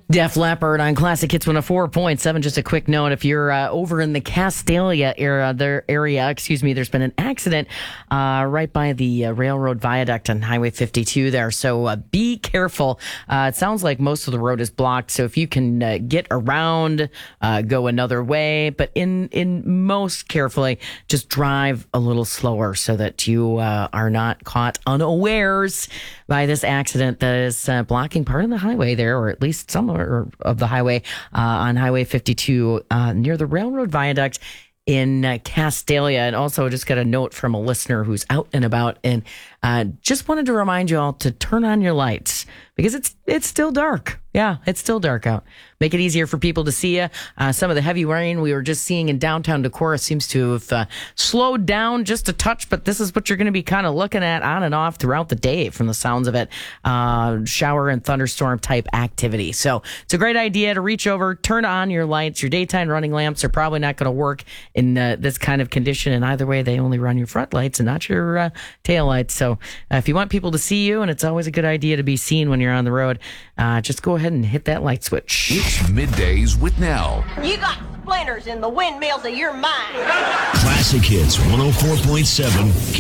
Def Leppard on Classic Hits 104.7. Just a quick note, if you're over in the Castalia area, there's been an accident right by the railroad viaduct on Highway 52 there. So be careful. It sounds like most of the road is blocked. So if you can get around, go another way. But in most carefully, just drive a little slower so that you are not caught unawares by this accident that is blocking part of the highway there, or at least some of the highway on Highway 52 near the railroad viaduct in Castalia. And also just got a note from a listener who's out and about and just wanted to remind you all to turn on your lights because it's still dark. Yeah, it's still dark out. Make it easier for people to see you. Some of the heavy rain we were just seeing in downtown Decorah seems to have slowed down just a touch, but this is what you're going to be kind of looking at on and off throughout the day from the sounds of it. Shower and thunderstorm type activity. So it's a great idea to reach over, turn on your lights. Your daytime running lamps are probably not going to work in this kind of condition. And either way, they only run your front lights and not your tail lights. So if you want people to see you, and it's always a good idea to be seen when you're on the road, just go ahead and hit that light switch. It's Middays with Nell. You got splinters in the windmills of your mind. Classic Hits 104.7